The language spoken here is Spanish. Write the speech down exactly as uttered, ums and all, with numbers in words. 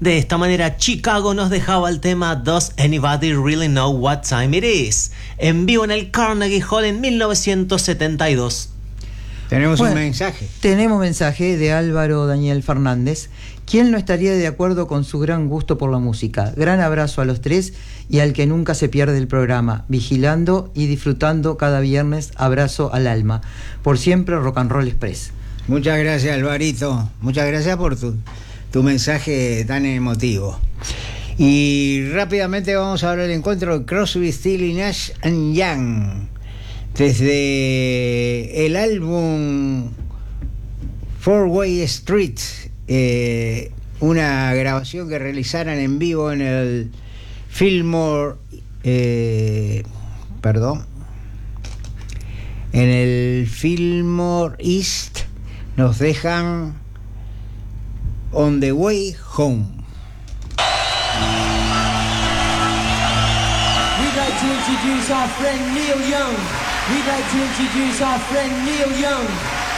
De esta manera, Chicago nos dejaba el tema Does Anybody Really Know What Time It Is? En vivo en el Carnegie Hall en mil novecientos setenta y dos. Tenemos Bueno, un mensaje. Tenemos mensaje de Álvaro Daniel Fernández. ¿Quién no estaría de acuerdo con su gran gusto por la música? Gran abrazo a los tres y al que nunca se pierde el programa, vigilando y disfrutando cada viernes. Abrazo al alma. Por siempre, Rock and Roll Express. Muchas gracias, Alvarito. Muchas gracias por tu, tu mensaje tan emotivo. Y rápidamente vamos a ver el encuentro de Crosby, Stills y Nash and Young. Desde el álbum Four Way Street, eh, una grabación que realizaron en vivo en el Fillmore, eh, perdón, en el Fillmore East, nos dejan On the Way Home. We'd like to introduce our friend Neil Young. We'd like to introduce our friend Neil Young.